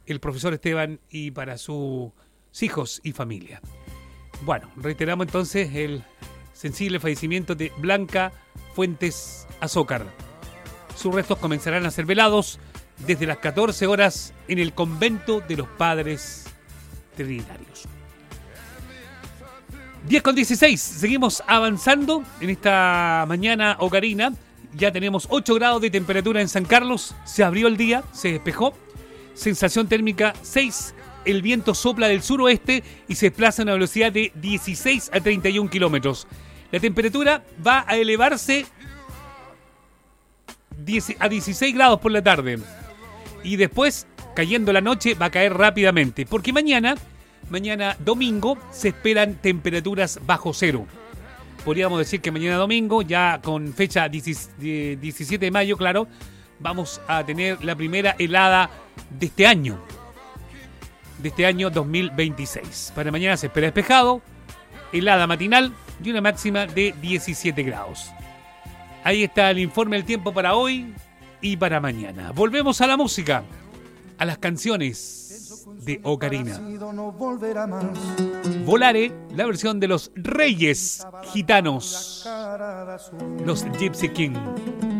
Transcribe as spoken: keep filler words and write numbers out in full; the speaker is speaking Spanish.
el profesor Esteban y para sus hijos y familia. Bueno, reiteramos entonces el sensible fallecimiento de Blanca Fuentes Azócar. Sus restos comenzarán a ser velados desde las catorce horas en el convento de los Padres Trinitarios. diez con dieciséis, seguimos avanzando en esta mañana ocarina. Ya tenemos ocho grados de temperatura en San Carlos. Se abrió el día, se despejó. Sensación térmica seis. El viento sopla del suroeste y se desplaza a una velocidad de dieciséis a treinta y un kilómetros. La temperatura va a elevarse a dieciséis grados por la tarde. Y después, cayendo la noche, va a caer rápidamente. Porque mañana, mañana domingo, se esperan temperaturas bajo cero. Podríamos decir que mañana domingo, ya con fecha diecisiete de mayo, claro, vamos a tener la primera helada de este año. De este año dos mil veintiséis. Para mañana se espera despejado, helada matinal y una máxima de diecisiete grados. Ahí está el informe del tiempo para hoy y para mañana. Volvemos a la música, a las canciones de Ocarina. Volare, la versión de los Reyes Gitanos, los Gypsy King.